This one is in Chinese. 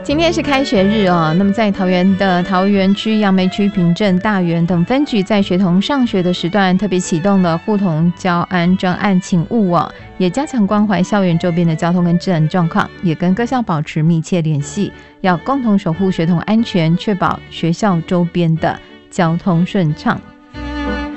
今天是开学日哦，那么在桃园的桃园区、杨梅区、平镇、大园等分局，在学童上学的时段，特别启动了互同交安专案请务哦，也加强关怀校园周边的交通跟治安状况，也跟各校保持密切联系，要共同守护学童安全，确保学校周边的交通顺畅。